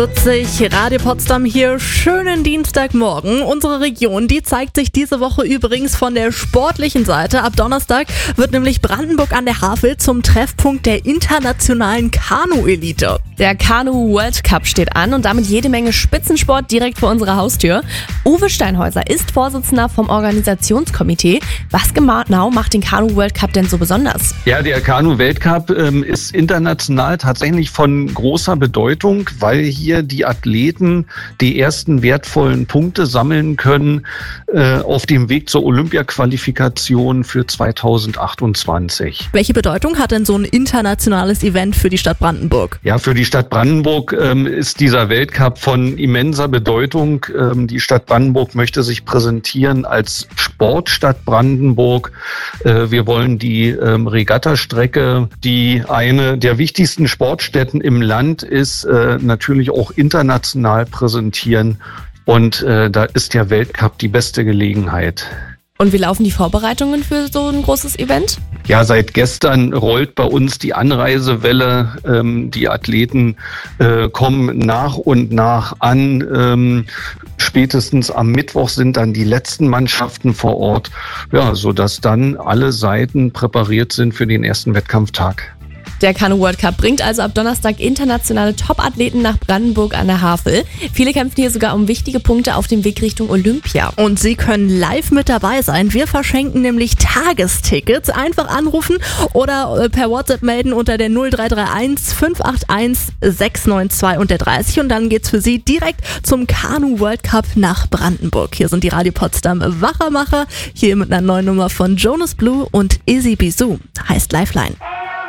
40, Radio Potsdam hier, schönen Dienstagmorgen. Unsere Region, die zeigt sich diese Woche übrigens von der sportlichen Seite. Ab Donnerstag wird nämlich Brandenburg an der Havel zum Treffpunkt der internationalen Kanu-Elite. Der Kanu World Cup steht an und damit jede Menge Spitzensport direkt vor unserer Haustür. Uwe Steinhäuser ist Vorsitzender vom Organisationskomitee. Was genau macht den Kanu World Cup denn so besonders? Ja, der Kanu Weltcup ist international tatsächlich von großer Bedeutung, weil hier die Athleten die ersten wertvollen Punkte sammeln können auf dem Weg zur Olympia-Qualifikation für 2028. Welche Bedeutung hat denn so ein internationales Event für die Stadt Brandenburg? Ja, für die Stadt Brandenburg ist dieser Weltcup von immenser Bedeutung. Die Stadt Brandenburg möchte sich präsentieren als Sportstadt Brandenburg. Wir wollen die Regattastrecke, die eine der wichtigsten Sportstätten im Land ist, natürlich auch international präsentieren. Und da ist der Weltcup die beste Gelegenheit. Und wie laufen die Vorbereitungen für so ein großes Event? Ja, seit gestern rollt bei uns die Anreisewelle. Die Athleten kommen nach und nach an. Spätestens am Mittwoch sind dann die letzten Mannschaften vor Ort, ja, sodass dann alle Seiten präpariert sind für den ersten Wettkampftag. Der Kanu World Cup bringt also ab Donnerstag internationale Top-Athleten nach Brandenburg an der Havel. Viele kämpfen hier sogar um wichtige Punkte auf dem Weg Richtung Olympia. Und Sie können live mit dabei sein. Wir verschenken nämlich Tagestickets. Einfach anrufen oder per WhatsApp melden unter der 0331 581 692 und der 30. Und dann geht's für Sie direkt zum Kanu World Cup nach Brandenburg. Hier sind die Radio Potsdam Wachermacher. Hier mit einer neuen Nummer von Jonas Blue und Izzy Bisou. Heißt Lifeline.